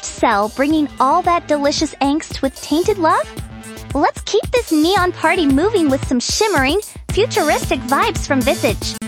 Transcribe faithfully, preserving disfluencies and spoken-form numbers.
soft cell bringing all that delicious angst with tainted love? Let's keep this neon party moving with some shimmering, futuristic vibes from Visage.